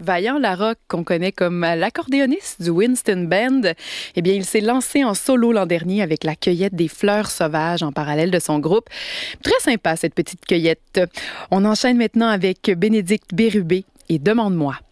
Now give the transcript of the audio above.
Vaillant Larocque, qu'on connaît comme l'accordéoniste du Winston Band, eh bien, il s'est lancé en solo l'an dernier avec la cueillette des fleurs sauvages en parallèle de son groupe. Très sympa, cette petite cueillette. On enchaîne maintenant avec Bénédicte Bérubé et Demande-moi.